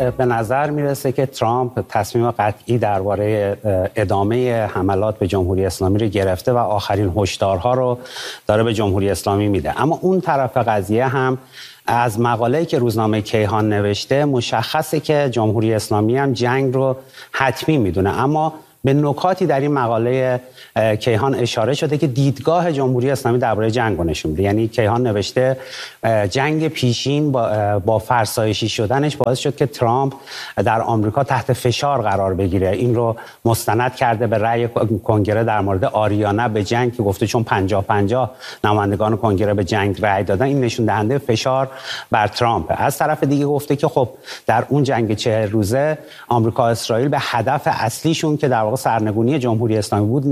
به نظر میرسه که ترامپ تصمیم قطعی درباره ادامه حملات به جمهوری اسلامی رو گرفته و آخرین هشدارها رو داره به جمهوری اسلامی میده. اما اون طرف قضیه هم از مقاله‌ای که روزنامه کیهان نوشته مشخصه که جمهوری اسلامی هم جنگ رو حتمی میدونه، اما به نکاتی در این مقاله کیهان اشاره شده که دیدگاه جمهوری اسلامی درباره جنگ رو نشون میده. یعنی کیهان نوشته جنگ پیشین با فرسایشی شدنش باعث شد که ترامپ در آمریکا تحت فشار قرار بگیره. این رو مستند کرده به رأی کنگره در مورد آریانا به جنگ که گفته چون 50-50 نمایندگان کنگره به جنگ رأی دادن، این نشون دهنده فشار بر ترامپ. از طرف دیگه گفته که خب در اون جنگ 40 روزه آمریکا و اسرائیل به هدف اصلیشون که در سرنگونی جمهوری اسلامی بود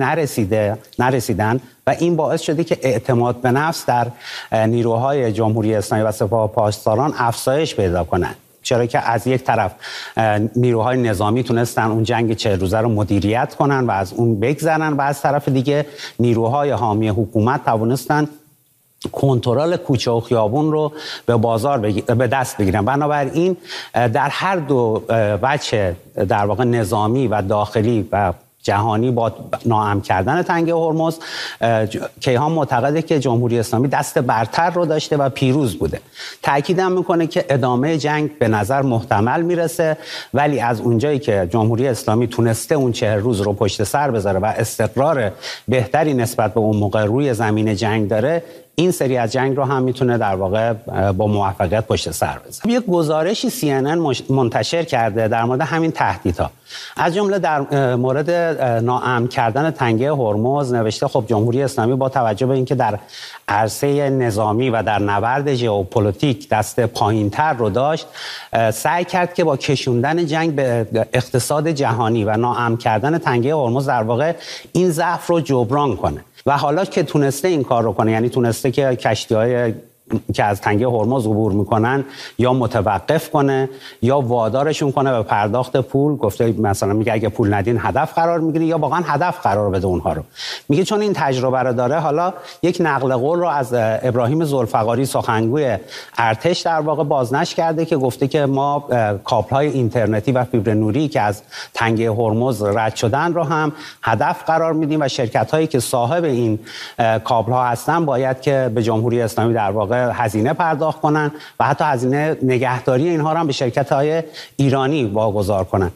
نرسیدن و این باعث شده که اعتماد به نفس در نیروهای جمهوری اسلامی و سپاه پاسداران افزایش پیدا کنند. چرا که از یک طرف نیروهای نظامی تونستن اون جنگ 40 روزه رو مدیریت کنن و از اون بگذرن و از طرف دیگه نیروهای حامی حکومت توانستن کنترل کوچه و خیابون رو به دست بگیرن. بنابراین در هر دو وجه در واقع نظامی و داخلی و جهانی با ناامن کردن تنگه هرمز، کیهان معتقده که جمهوری اسلامی دست برتر رو داشته و پیروز بوده. تأکید هم میکنه که ادامه جنگ به نظر محتمل میرسه، ولی از اونجایی که جمهوری اسلامی تونسته اون 40 روز رو پشت سر بذاره و استقرار بهتری نسبت به اون موقع روی زمین جنگ داره، این سری از جنگ رو هم میتونه در واقع با موفقیت پشت سر بذاره. یک گزارشی CNN منتشر کرده در مورد همین تهدیدها، از جمله در مورد ناامن کردن تنگه هرمز نوشته خب جمهوری اسلامی با توجه به اینکه در عرصه نظامی و در نبرد ژئوپلیتیک دست پایین‌تر رو داشت، سعی کرد که با کشوندن جنگ به اقتصاد جهانی و ناامن کردن تنگه هرمز در واقع این ضعف رو جبران کنه و حالا که تونسته این کار رو کنه، یعنی تونسته که کشتی‌های که از تنگه هرمز عبور میکنن یا متوقف کنه یا وادارشون کنه به پرداخت پول. گفته مثلا میگه اگه پول ندین هدف قرار میگیری، یا واقعا هدف قرار بده اونها رو. میگه چون این تجربه رو داره، حالا یک نقل قول رو از ابراهیم ذوالفقاری سخنگوی ارتش در واقع بازنشر کرده که گفته که ما کابل‌های اینترنتی و فیبر نوری که از تنگه هرمز رد شدن رو هم هدف قرار میدیم و شرکت‌هایی که صاحب این کابل‌ها هستن باید که به جمهوری اسلامی در واقع هزینه پرداخت کنن و حتی هزینه نگهداری اینها رو هم به شرکت‌های ایرانی واگذار کنن.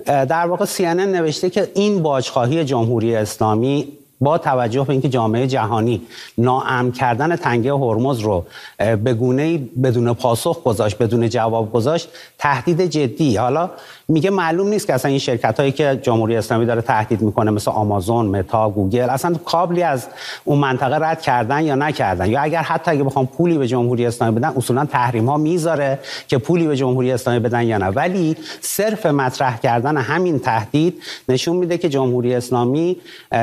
در واقع CNN نوشته که این باجخواهی جمهوری اسلامی با توجه به اینکه جامعه جهانی ناامن کردن تنگه هرمز رو به گونه‌ای بدون پاسخ گذاشت، بدون جواب گذاشت، تهدید جدی. حالا میگه معلوم نیست که اصلا این شرکتایی که جمهوری اسلامی داره تهدید میکنه مثل آمازون، متا، گوگل اصلا کابلی از اون منطقه رد کردن یا نکردن، یا اگه بخوام پولی به جمهوری اسلامی بدن اصولا تحریم ها میذاره که پولی به جمهوری اسلامی بدن یا نه. ولی صرف مطرح کردن همین تهدید نشون میده که جمهوری اسلامی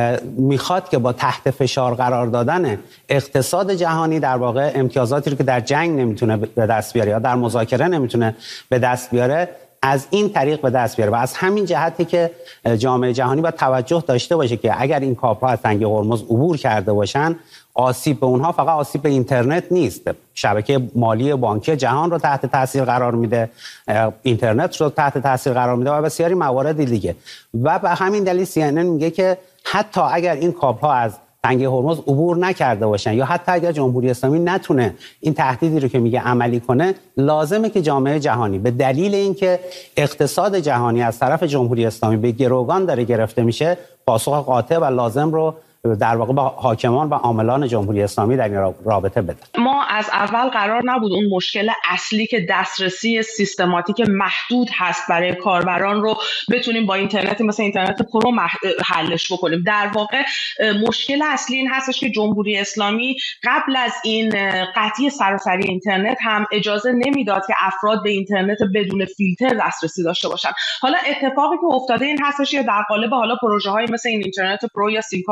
میخواد که با تحت فشار قرار دادن اقتصاد جهانی در واقع امتیازاتی رو که در جنگ نمیتونه به دست بیاره یا در مذاکره نمیتونه به دست بیاره از این طریق به دست بیاره. و از همین جهتی که جامعه جهانی باید توجه داشته باشه که اگر این کابل‌ها از تنگه هرمز عبور کرده باشن، آسیب به اونها فقط آسیب به اینترنت نیست، شبکه مالی بانکی جهان رو تحت تاثیر قرار میده، اینترنت رو تحت تاثیر قرار میده و بسیاری موارد دیگه. و به همین دلیل CNN میگه که حتی اگر این کابل‌ها از تنگه هرمز عبور نکرده باشن یا حتی اگر جمهوری اسلامی نتونه این تهدیدی رو که میگه عملی کنه، لازمه که جامعه جهانی به دلیل اینکه اقتصاد جهانی از طرف جمهوری اسلامی به گروگان داره گرفته میشه، پاسخ قاطع و لازم رو در واقع با حاکمان و عاملان جمهوری اسلامی در این رابطه بده. ما از اول قرار نبود اون مشکل اصلی که دسترسی سیستماتیک محدود هست برای کاربران رو بتونیم با اینترنتی مثل اینترنت پرو حلش بکنیم. در واقع مشکل اصلی این هستش که جمهوری اسلامی قبل از این قطعی سراسری اینترنت هم اجازه نمیداد که افراد به اینترنت بدون فیلتر دسترسی داشته باشن. حالا اتفاقی که افتاده این هستش که در قالب حالا پروژه‌های مثل این اینترنت پرو یا سیم کارت های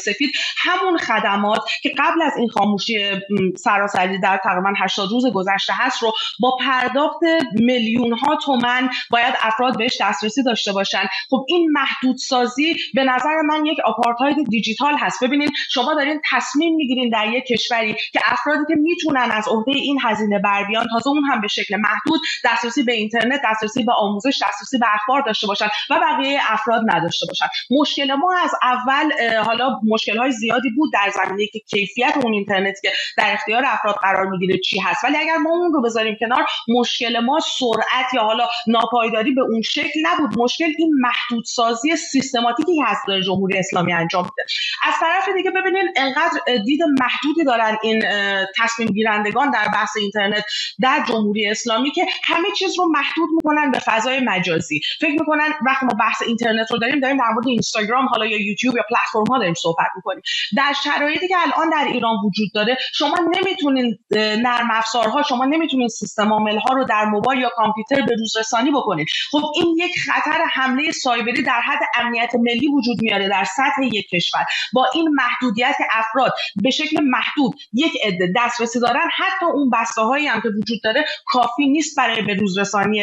سفید همون خدمات که قبل از این خاموشی سراسری در تقریبا 80 روز گذشته هست رو با پرداخت میلیون ها تومان باید افراد بهش دسترسی داشته باشن. خب این محدودسازی به نظر من یک آپارتاید دیجیتال هست. ببینید شما دارین تصمیم میگیرین در یک کشوری که افرادی که میتونن از عهده این هزینه بر بیان، تازه اون هم به شکل محدود، دسترسی به اینترنت، دسترسی به آموزش، دسترسی به اخبار داشته باشن و بقیه افراد نداشته باشن. مشکل ما از اول، حالا مشکل‌های زیادی بود در زمینه که کیفیت اون اینترنتی که در اختیار افراد قرار میگیره چی هست، ولی اگر ما اون رو بذاریم کنار، مشکل ما سرعت یا حالا ناپایداری به اون شکل نبود. مشکل این محدودسازی سیستماتیکی هست در جمهوری اسلامی انجام میده. از طرف دیگه ببینید انقدر دید محدودی دارن این تصمیم گیرندگان در بحث اینترنت در جمهوری اسلامی که همه چیز رو محدود میکنن به فضای مجازی. فکر میکنن وقتی ما بحث اینترنت رو داریم در مورد اینستاگرام حالا یا یوتیوب یا پلتفرم ها داریم صحبت میکنیم. در شرایطی که الان در ایران وجود داره، شما نمیتونین نرم افزارها، شما نمیتونین سیستم عامل ها رو در موبایل یا کامپیوتر به روز رسانی بکنید. خب این یک خطر حمله سایبری در حد امنیت ملی وجود میاره در سطح یک کشور. با این محدودیت که افراد به شکل محدود یک عده دسترسی دارن، حتی اون بسته‌هایی هم که وجود داره کافی نیست برای به روز رسانی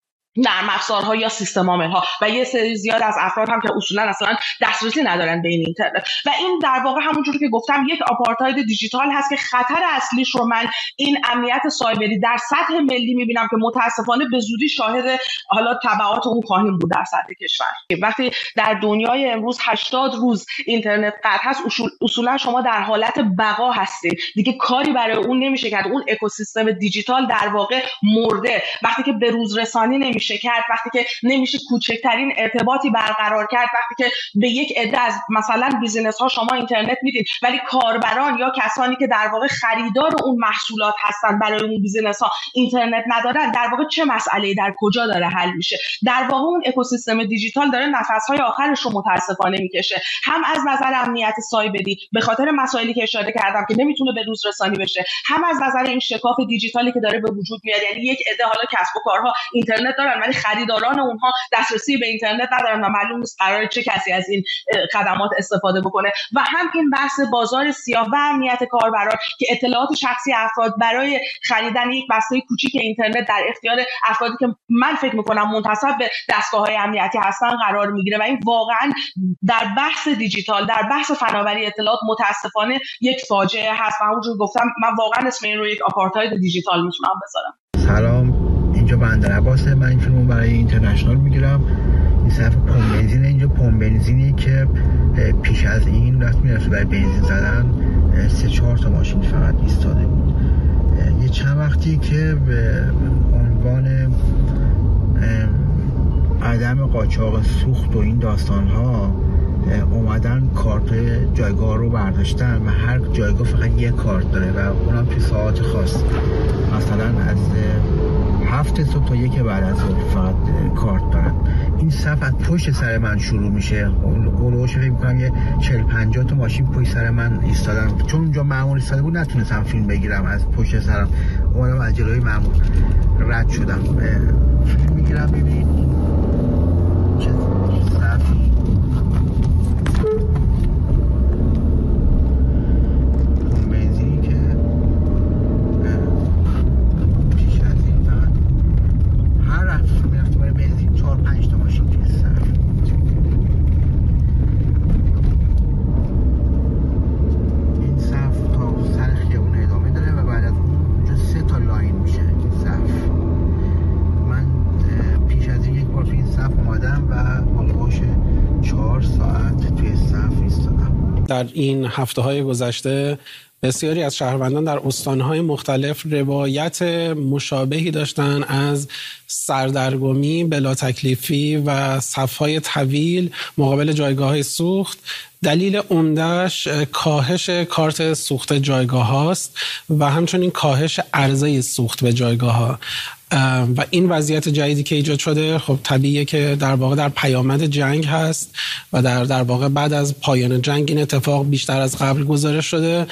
نرم افزارها یا سیستم عامل‌ها و یه سری زیاد از افراد هم که اصولا اصلا دسترسی ندارن به این اینترنت. و این در واقع همونجوری که گفتم یک آپارتاید دیجیتال هست که خطر اصلیش رو من این امنیت سایبری در سطح ملی می‌بینم که متاسفانه به زودی شاهد حالا تبعات اون خواهیم بود در سطح کشور. وقتی در دنیای امروز 80 روز اینترنت قطع هست، اصولا شما در حالت بقا هستید، دیگه کاری برای اون نمیشه کرد. اون اکوسیستم دیجیتال در واقع مرده. وقتی که به روز رسانی نمیشه کرد، وقتی که نمیشه کوچکترین ارتباطی برقرار کرد، وقتی که به یک عده از مثلا بیزینس ها شما اینترنت میدید ولی کاربران یا کسانی که در واقع خریدار اون محصولات هستن برای اون بیزینس ها اینترنت ندارن، در واقع چه مسئله‌ای در کجا داره حل میشه؟ در واقع اون اکوسیستم دیجیتال داره نفس‌های آخرش رو متاسفانه میکشه، هم از نظر امنیت سایبری به خاطر مسائلی که اشاره کردم که نمیتونه به روز رسانی بشه، هم از نظر این شکاف دیجیتالی که داره به وجود میاد. یعنی یک عده حالا کسب و کارها اینترنت دارن ولی خریداران اونها دسترسی به اینترنت ندارن و معلوم نیست قراره چه کسی از این خدمات استفاده بکنه. و هم این بحث بازار سیاه و امنیت کاربران که اطلاعات شخصی افراد برای خریدن یک بسته کوچیک اینترنت در اختیار افرادی که من فکر میکنم منتسب به دستگاه‌های امنیتی هستن قرار میگیره و این واقعا در بحث دیجیتال، در بحث فناوری اطلاعات متاسفانه یک فاجعه هست و همونجور گفتم من واقعا اسم این رو یک آپارتاید دیجیتال میتونم بذارم. سلام، اینجا بندر عباسه. من این فیلمو برای اینترنشنال میگیرم. این صفحه پمپ بنزینه. اینجا پمپ بنزینی که پیش از این وقت میرفت برای بنزین زدن 3-4 تا ماشین فقط ایستاده بود. یه چند وقتی که به عنوان عدم قاچاق سوخت و این داستان‌ها اومدن کارت جایگاه رو برداشتن و هر جایگاه فقط یک کارت داره و اونم توی ساعات خاص، مثلا از 7 صبح تا 1 بعد از ظهر فقط کارت دارن. این صف از پشت سر من شروع میشه. اولوش فکر می‌کنم یه 40-50 تا ماشین پشت سر من ایستادن. چون اونجا مأمور ایستاده بود نتونستم فیلم بگیرم، از پشت سرم اومدم از جلوی مأمور رد شدم. فیلم میگیرم ببینید چه صفی در این هفته‌های گذشته بسیاری از شهروندان در استان‌های مختلف روایت مشابهی داشتن از سردرگمی، بلا تکلیفی و صف‌های طویل مقابل جایگاه‌های سوخت. دلیل عمده‌اش کاهش کارت سوخت جایگاه‌هاست و همچنین کاهش عرضه سوخت به جایگاه‌ها. و این وضعیت جدیدی که ایجاد شده خب طبیعیه که در واقع در پیامد جنگ هست و در واقع بعد از پایان جنگ این اتفاق بیشتر از قبل گزارش شده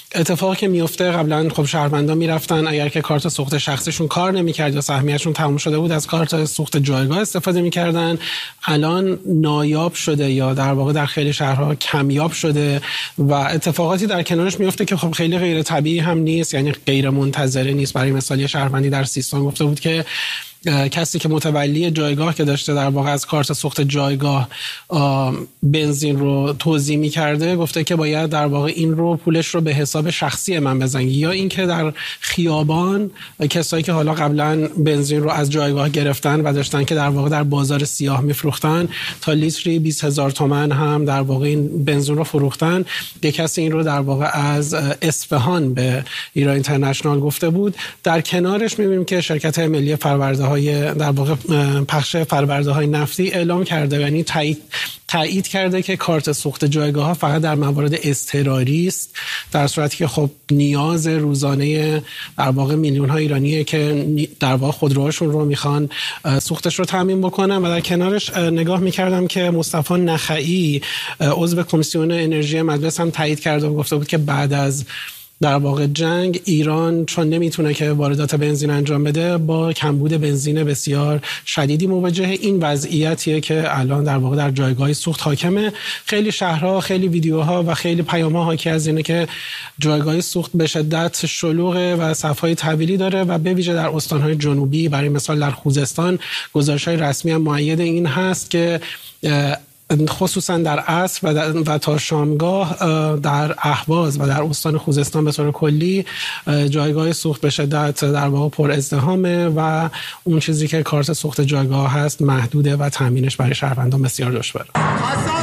اتفاقی که میفته قبلا خب شهروندان میرفتن اگر که کارت سوخت شخصیشون کار نمیکرد یا سهمیه‌شون تموم شده بود از کارت سوخت جایگاه استفاده میکردن. الان نایاب شده یا در واقع در خیلی شهرها کمیاب شده و اتفاقاتی در کنارش میفته که خب خیلی غیر طبیعی هم نیست، یعنی غیر منتظره نیست. برای مثال شهروندی در سیستان گفته بود که کسی که متولی جایگاه که داشته در واقع از کارت سوخت جایگاه بنزین رو توزیع می‌کرده، گفته که باید در واقع این رو پولش رو به حساب شخصی من بزنی، یا اینکه در خیابان کسایی که حالا قبلا بنزین رو از جایگاه گرفتن و داشتن که در واقع در بازار سیاه میفروختن تا لیتری 20,000 تومان هم در واقع این بنزین رو فروختن. یک کسی این رو در واقع از اصفهان به ایران اینترنشنال گفته بود. در کنارش می‌بینیم که شرکت ملی فرآورده در واقع پخش فرآورده های نفتی اعلام کرده، یعنی تایید کرده که کارت سوخت جایگاه ها فقط در موارد اضطراری است، در صورتی که خب نیاز روزانه در واقع میلیون ها ایرانیه که در واقع خودروهاشون رو میخوان سوختش رو تامین بکنن. و در کنارش نگاه میکردم که مصطفی نخعی عضو کمیسیون انرژی مجلس هم تایید کرده و گفته بود که بعد از در واقع جنگ ایران چون نمیتونه که واردات بنزین انجام بده با کمبود بنزین بسیار شدیدی مواجه این وضعیتیه که الان در واقع در جایگاه سوخت حاکمه. خیلی شهرها، خیلی ویدیوها و خیلی پیام‌ها حاکی از اینه که جایگاه سوخت به شدت شلوغه و صف‌های طویلی داره و به ویژه در استان‌های جنوبی، برای مثال در خوزستان گزارش‌های رسمی هم مؤید این هست که خصوصا در عصر و تا شامگاه در اهواز و در استان خوزستان به طور کلی جایگاه سوخت به شدت در واقع پر ازدحامه و اون چیزی که کارت سوخت جایگاه هست محدوده و تامینش برای شهروندان بسیار دشواره.